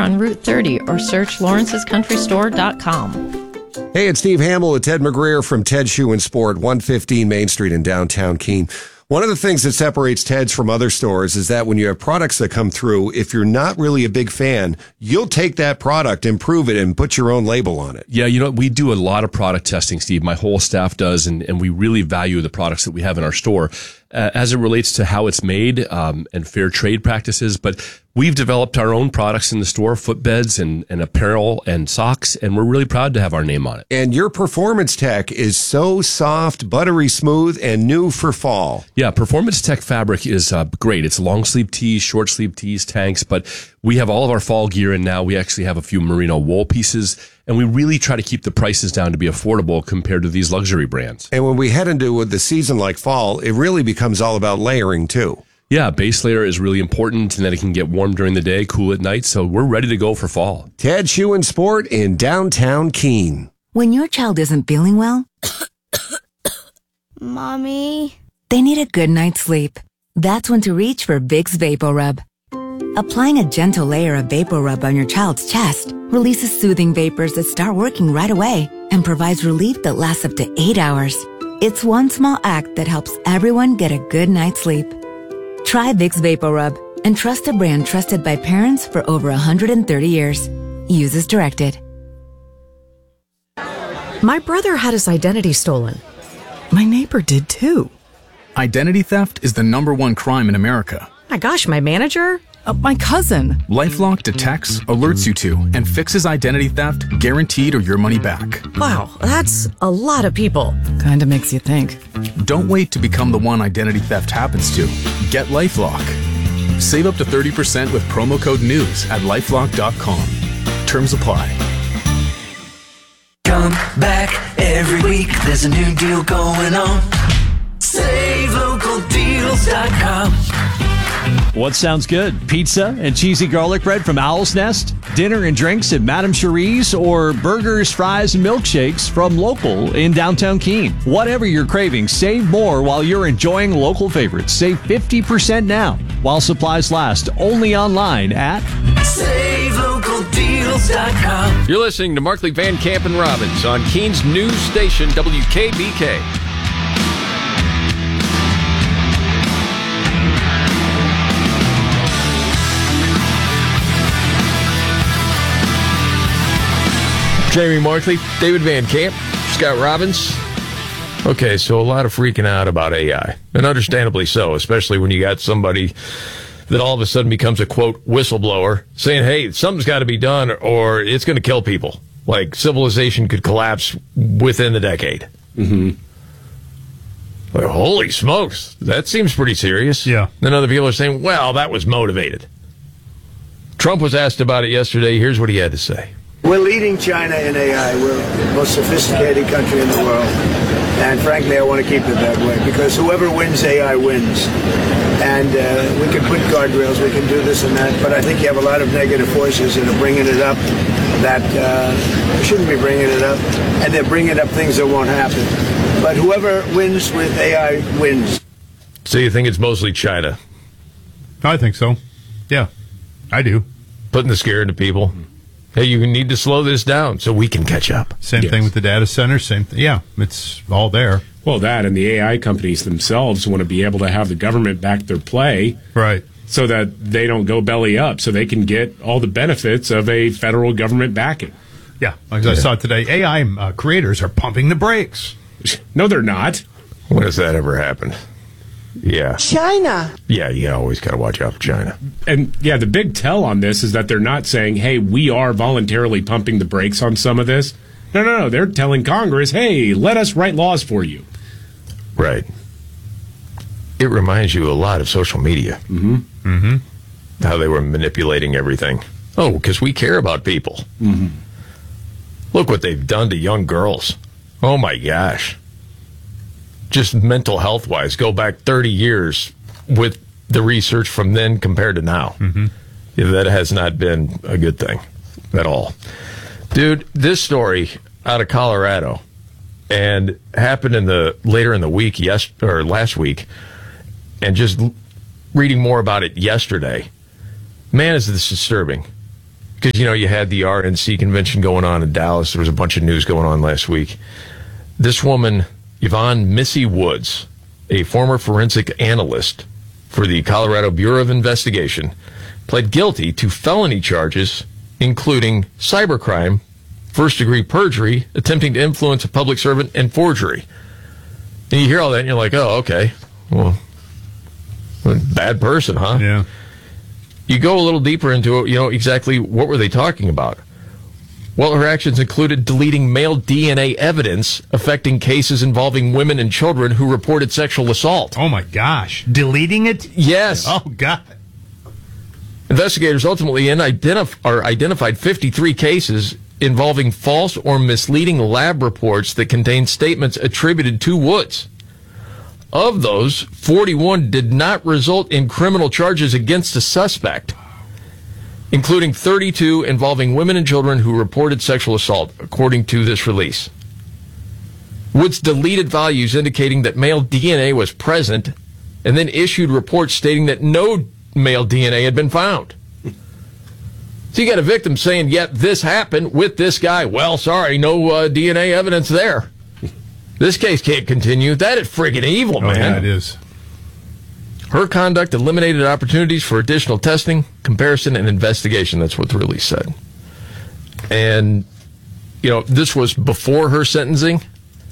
on Route 30 or search lawrencescountrystore.com. Hey, it's Steve Hamill with Ted McGreer from Ted Shoe and Sport, 115 Main Street in downtown Keene. One of the things that separates Ted's from other stores is that when you have products that come through, if you're not really a big fan, you'll take that product, improve it, and put your own label on it. Yeah, we do a lot of product testing, Steve. My whole staff does, and we really value the products that we have in our store as it relates to how it's made and fair trade practices. But we've developed our own products in the store, footbeds and apparel and socks, and we're really proud to have our name on it. And your Performance Tech is so soft, buttery smooth, and new for fall. Yeah, Performance Tech fabric is great. It's long sleeve tees, short sleeve tees, tanks, but we have all of our fall gear in now. We actually have a few merino wool pieces, and we really try to keep the prices down to be affordable compared to these luxury brands. And when we head into the season like fall, it really becomes all about layering too. Yeah, base layer is really important, and then it can get warm during the day, cool at night, so we're ready to go for fall. Ted Shoe and Sport in downtown Keene. When your child isn't feeling well, Mommy, they need a good night's sleep. That's when to reach for Vicks VapoRub. Applying a gentle layer of VapoRub on your child's chest releases soothing vapors that start working right away and provides relief that lasts up to 8 hours. It's one small act that helps everyone get a good night's sleep. Try Vicks VapoRub and trust a brand trusted by parents for over 130 years. Use as directed. My brother had his identity stolen. My neighbor did too. Identity theft is the #1 crime in America. My gosh, my manager? My cousin. LifeLock detects, alerts you to, and fixes identity theft, guaranteed or your money back. Wow, that's a lot of people. Kinda makes you think. Don't wait to become the one identity theft happens to. Get LifeLock. Save up to 30% with promo code NEWS at LifeLock.com. Terms apply. Come back every week. There's a new deal going on. SaveLocalDeals.com. What sounds good? Pizza and cheesy garlic bread from Owl's Nest? Dinner and drinks at Madame Cherie's? Or burgers, fries, and milkshakes from Local in downtown Keene? Whatever you're craving, save more while you're enjoying local favorites. Save 50% now while supplies last. Only online at SaveLocalDeals.com. You're listening to Markley, Van Camp, and Robbins on Keene's news station, WKBK. Jamie Markley, David Van Camp, Scott Robbins. Okay, so a lot of freaking out about AI, and understandably so, especially when you got somebody that all of a sudden becomes a, quote, whistleblower, saying, hey, something's got to be done or it's going to kill people. Like, civilization could collapse within the decade. Mm-hmm. Like, holy smokes, that seems pretty serious. Yeah. Then other people are saying, well, that was motivated. Trump was asked about it yesterday. Here's what he had to say. We're leading China in AI. We're the most sophisticated country in the world. And frankly, I want to keep it that way because whoever wins AI wins. And we can put guardrails, we can do this and that, but I think you have a lot of negative forces that are bringing it up that shouldn't be bringing it up. And they're bringing up things that won't happen. But whoever wins with AI wins. So you think it's mostly China? I think so. Yeah, I do. Putting the scare into people. Hey, you need to slow this down so we can catch up. Same thing with the data centers. Same thing. Yeah, it's all there. Well, that and the AI companies themselves want to be able to have the government back their play. Right. So that they don't go belly up, so they can get all the benefits of a federal government backing. Yeah, like I saw today, AI creators are pumping the brakes. No, they're not. When has that ever happened? Yeah. China. Yeah, you always got to watch out for China. And, yeah, the big tell on this is that they're not saying, hey, we are voluntarily pumping the brakes on some of this. No. They're telling Congress, hey, let us write laws for you. Right. It reminds you a lot of social media. Mm-hmm. Mm-hmm. How they were manipulating everything. Oh, because we care about people. Mm-hmm. Look what they've done to young girls. Oh, my gosh. Just mental health-wise, go back 30 years with the research from then compared to now. Mm-hmm. That has not been a good thing at all. Dude, this story out of Colorado and happened later in the week, last week, and just reading more about it yesterday. Man, is this disturbing. because, you had the RNC convention going on in Dallas. There was a bunch of news going on last week. This woman, Yvonne Missy Woods, a former forensic analyst for the Colorado Bureau of Investigation, pled guilty to felony charges, including cybercrime, first-degree perjury, attempting to influence a public servant, and forgery. And you hear all that, and you're like, oh, okay. Well, bad person, huh? Yeah. You go a little deeper into it, exactly what were they talking about? Well, her actions included deleting male DNA evidence affecting cases involving women and children who reported sexual assault. Oh, my gosh. Deleting it? Yes. Oh, God. Investigators ultimately identified 53 cases involving false or misleading lab reports that contained statements attributed to Woods. Of those, 41 did not result in criminal charges against a suspect, including 32 involving women and children who reported sexual assault, according to this release. Woods deleted values indicating that male DNA was present and then issued reports stating that no male DNA had been found. So you got a victim saying, yep, this happened with this guy. Well, sorry, no DNA evidence there. This case can't continue. That is friggin' evil, man. Yeah, it is. Her conduct eliminated opportunities for additional testing, comparison, and investigation. That's what the release said. And, this was before her sentencing.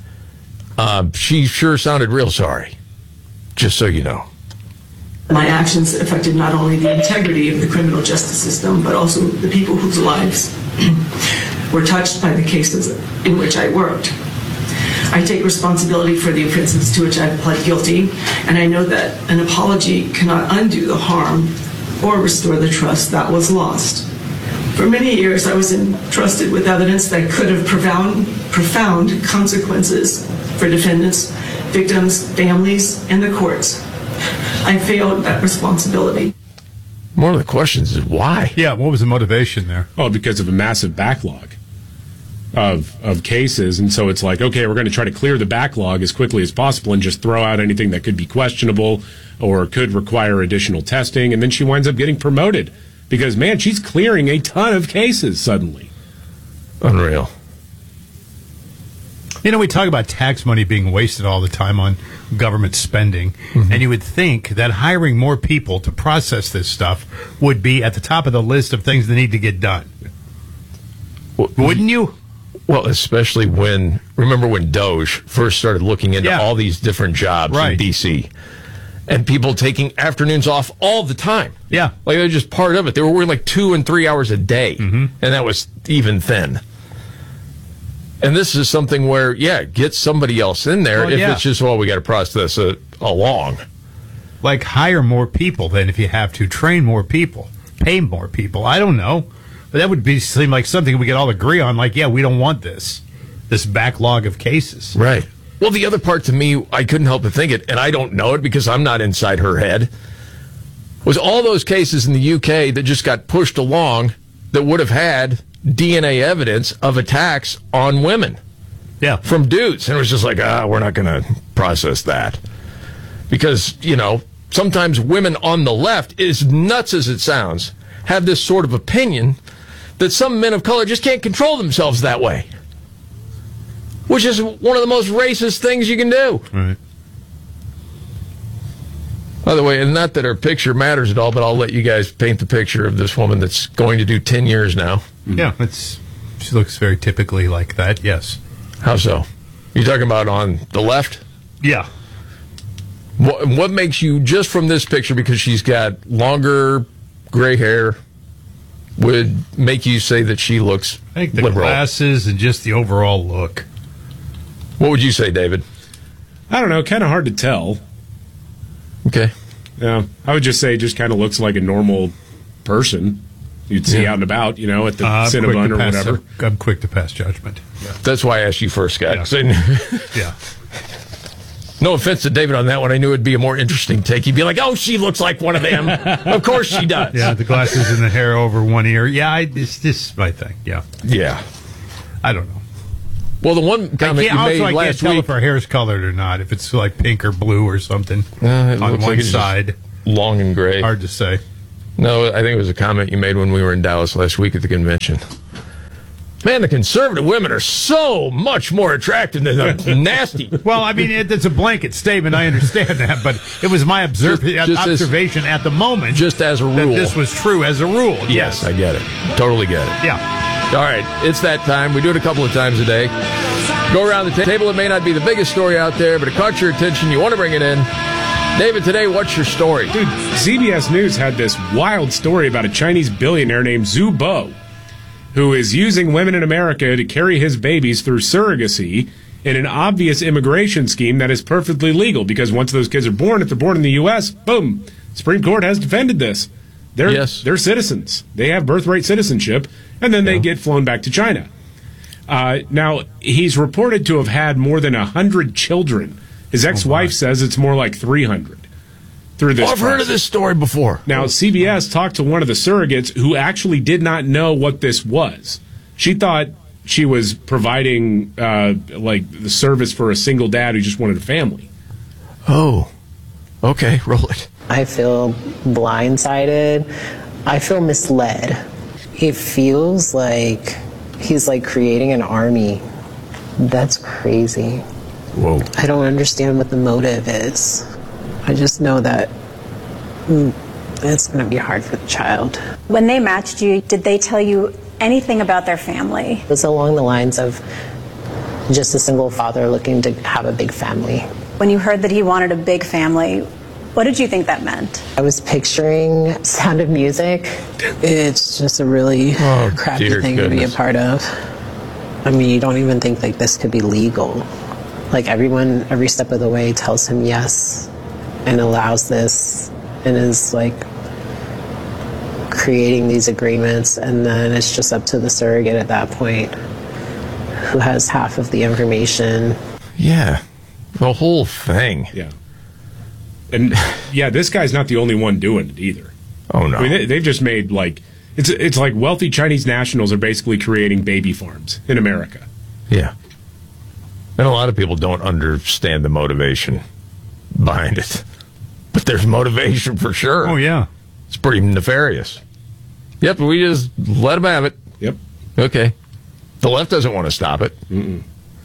She sure sounded real sorry, just so you know. My actions affected not only the integrity of the criminal justice system, but also the people whose lives were touched by the cases in which I worked. I take responsibility for the offenses to which I've pled guilty, and I know that an apology cannot undo the harm or restore the trust that was lost. For many years, I was entrusted with evidence that could have profound consequences for defendants, victims, families, and the courts. I failed that responsibility. One of the questions is why? Yeah, what was the motivation there? Oh, because of a massive backlog of cases. And so it's like, okay, we're going to try to clear the backlog as quickly as possible and just throw out anything that could be questionable or could require additional testing. And then she winds up getting promoted because, man, she's clearing a ton of cases suddenly. Unreal. We talk about tax money being wasted all the time on government spending, and you would think that hiring more people to process this stuff would be at the top of the list of things that need to get done. Wouldn't you? Well, especially remember when Doge first started looking into all these different jobs in D.C., and people taking afternoons off all the time. Yeah. Like, they're just part of it. They were working like 2 and 3 hours a day, and that was even then. And this is something where, get somebody else in there it's just, we got to process it along. Like, hire more people then if you have to. Train more people. Pay more people. I don't know. But that would seem like something we could all agree on. Like, we don't want this backlog of cases. Right. Well, the other part to me, I couldn't help but think it, and I don't know it because I'm not inside her head, was all those cases in the UK that just got pushed along that would have had DNA evidence of attacks on women. Yeah. From dudes. And it was just like, we're not going to process that. Because, sometimes women on the left, as nuts as it sounds, have this sort of opinion that some men of color just can't control themselves that way. Which is one of the most racist things you can do. Right. By the way, and not that her picture matters at all, but I'll let you guys paint the picture of this woman that's going to do 10 years now. Yeah, she looks very typically like that, yes. How so? You talking about on the left? Yeah. What makes you, just from this picture, because she's got longer gray hair, would make you say that she looks I think the liberal? Glasses and just the overall look. What would you say, David? I don't know, kind of hard to tell. Okay. Yeah, I would just say it just kind of looks like a normal person you'd see out and about, at the Cinnabon or whatever. I'm quick to pass judgment. Yeah. That's why I asked you first, Scott. Yeah. No offense to David on that one. I knew it'd be a more interesting take. He'd be like, oh, she looks like one of them. Of course she does. Yeah, the glasses and the hair over one ear. Yeah, this is my thing. Yeah. Yeah. I don't know. Well, the one comment you made I last can't tell week, if her hair's colored or not, if it's like pink or blue or something it on looks one like it's side. long and gray. Hard to say. No, I think it was a comment you made when we were in Dallas last week at the convention. Man, the conservative women are so much more attractive than the nasty. Well, I mean, it's a blanket statement. I understand that, but it was my observation at the moment. Just as a rule. That this was true as a rule. Yes, I get it. Totally get it. Yeah. All right, it's that time. We do it a couple of times a day. Go around the table. It may not be the biggest story out there, but it caught your attention. You want to bring it in. David, today, what's your story? Dude, CBS News had this wild story about a Chinese billionaire named Zhu Bo, who is using women in America to carry his babies through surrogacy in an obvious immigration scheme that is perfectly legal, because once those kids are born, if they're born in the U.S., boom, Supreme Court has defended this. They're citizens. They have birthright citizenship, and then they get flown back to China. Now, he's reported to have had more than 100 children. His ex-wife says it's more like 300 through this I've heard of this story before. Now, CBS talked to one of the surrogates who actually did not know what this was. She thought she was providing like the service for a single dad who just wanted a family. Oh, okay, roll it. I feel blindsided. I feel misled. It feels like he's like creating an army. That's crazy. Whoa. I don't understand what the motive is. I just know that it's going to be hard for the child. When they matched you, did they tell you anything about their family? It was along the lines of just a single father looking to have a big family. When you heard that he wanted a big family, what did you think that meant? I was picturing Sound of Music. It's just a really crappy thing to be a part of. I mean, you don't even think like this could be legal. Like everyone, every step of the way tells him yes and allows this and is like creating these agreements, and then it's just up to the surrogate at that point who has half of the information. Yeah, the whole thing. Yeah. And yeah, this guy's not the only one doing it either. Oh no. I mean, they've just made like, it's like wealthy Chinese nationals are basically creating baby farms in America. Yeah. And a lot of people don't understand the motivation behind it. But there's motivation for sure. Oh, yeah. It's pretty nefarious. Yep, we just let them have it. Yep. Okay. The left doesn't want to stop it. Mm-mm.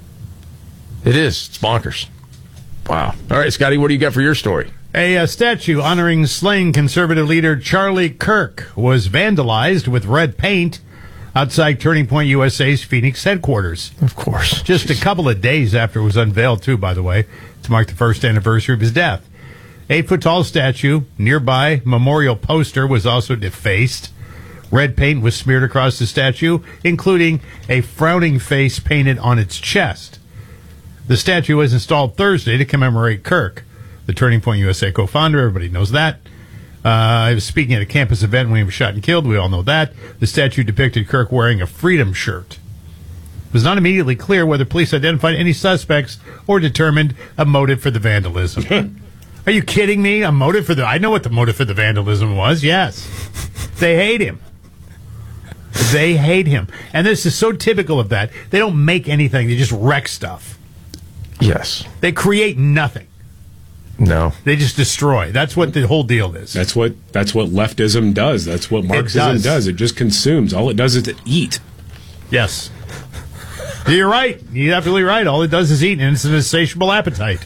It is. It's bonkers. Wow. All right, Scotty, what do you got for your story? A statue honoring slain conservative leader Charlie Kirk was vandalized with red paint outside Turning Point USA's Phoenix headquarters. Of course. Just a couple of days after it was unveiled, too, by the way, to mark the first anniversary of his death. 8-foot-tall statue, nearby memorial poster was also defaced. Red paint was smeared across the statue, including a frowning face painted on its chest. The statue was installed Thursday to commemorate Kirk, the Turning Point USA co-founder. Everybody knows that. He was speaking at a campus event when he was shot and killed. We all know that. The statue depicted Kirk wearing a freedom shirt. It was not immediately clear whether police identified any suspects or determined a motive for the vandalism. Are you kidding me? A motive for I know what the motive for the vandalism was. Yes. They hate him. They hate him. And this is so typical of that. They don't make anything. They just wreck stuff. Yes. They create nothing. No. They just destroy. That's what the whole deal is. That's what leftism does. That's what Marxism does. It just consumes. All it does is to eat. Yes. You're right. You're absolutely right. All it does is eat, and it's an insatiable appetite.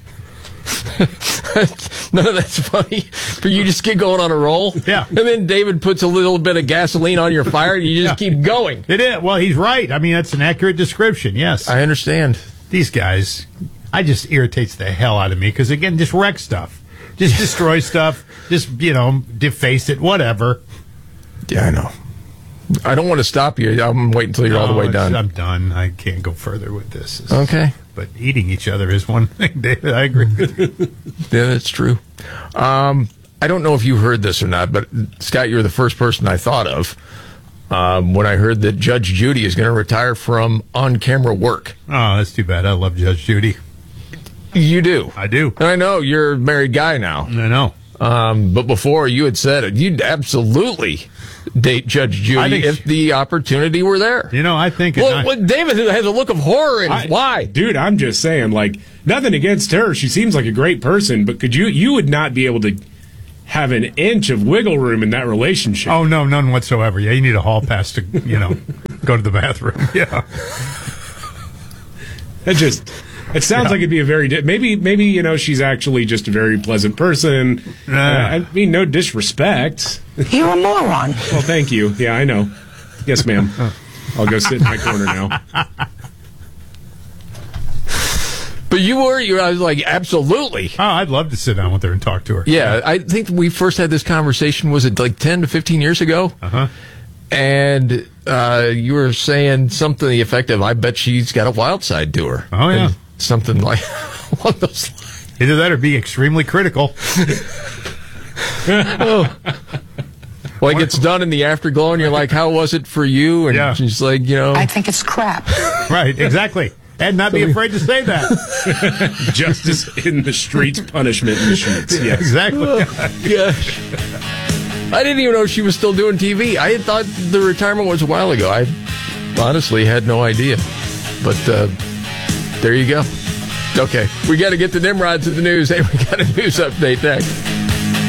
None of that's funny. But you just get going on a roll. Yeah. And then David puts a little bit of gasoline on your fire, and you just keep going. It is. Well, he's right. I mean, that's an accurate description. Yes. I understand. These guys, I just irritates the hell out of me because, again, just wreck stuff. Just destroy stuff. Just, deface it, whatever. Yeah, I know. I don't want to stop you. I'm waiting until you're all the way done. I'm done. I can't go further with this. Okay. But eating each other is one thing, David. I agree with you. Yeah, that's true. I don't know if you heard this or not, but, Scott, you're the first person I thought of when I heard that Judge Judy is going to retire from on-camera work. Oh, that's too bad. I love Judge Judy. You do? I do. And I know you're a married guy now. I know. But before you had said it, you'd absolutely date Judge Judy if the opportunity were there. I think... Well, David has a look of horror in his why. Dude, I'm just saying, like, nothing against her. She seems like a great person, but you would not be able to have an inch of wiggle room in that relationship. Oh, no, none whatsoever. Yeah, you need a hall pass to, go to the bathroom. Yeah. It sounds like it'd be a very maybe she's actually just a very pleasant person. I mean, no disrespect. You're a moron. Well, thank you. Yeah, I know. Yes, ma'am. I'll go sit in my corner now. But I was like, absolutely. Oh, I'd love to sit down with her and talk to her. Yeah, I think we first had this conversation, was it like 10 to 15 years ago? Uh-huh. And you were saying something to the effect of, I bet she's got a wild side to her. Oh, yeah. And something like along those lines. Either that or be extremely critical. Well, it gets done in the afterglow, and you're like, how was it for you? And she's like, I think it's crap. Right, exactly. And not be afraid to say that. Justice in the streets, punishment in the streets. Yes. Exactly. Gosh. I didn't even know she was still doing TV. I had thought the retirement was a while ago. I honestly had no idea. But there you go. Okay, we got to get to Nimrod's at the news. Hey, we got a news update next.